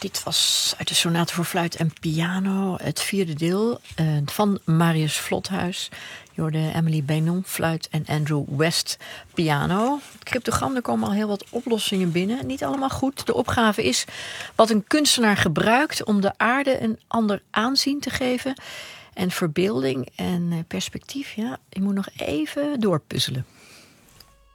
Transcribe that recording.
Dit was uit de sonate voor fluit en piano, het vierde deel van Marius Vlothuis. Je hoorde Emily Benon, fluit en Andrew West, piano. Het cryptogram, er komen al heel wat oplossingen binnen. Niet allemaal goed. De opgave is wat een kunstenaar gebruikt om de aarde een ander aanzien te geven. En verbeelding en perspectief, ja, je moet nog even doorpuzzelen.